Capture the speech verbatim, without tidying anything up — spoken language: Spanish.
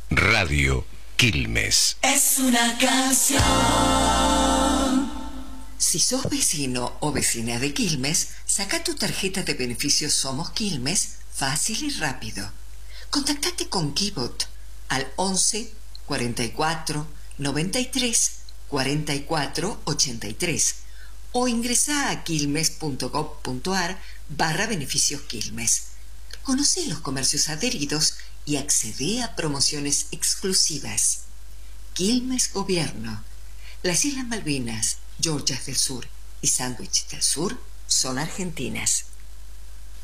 Radio Quilmes. Es una canción. Si sos vecino o vecina de Quilmes, saca tu tarjeta de beneficios Somos Quilmes fácil y rápido. Contactate con Kibot al once, cuarenta y cuatro, noventa y tres, cuarenta y cuatro, ochenta y tres o ingresa a quilmes.gov.ar barra beneficios Quilmes. Conoce los comercios adheridos y accede a promociones exclusivas. Quilmes Gobierno. Las Islas Malvinas, Georgias del Sur y Sandwich del Sur son argentinas.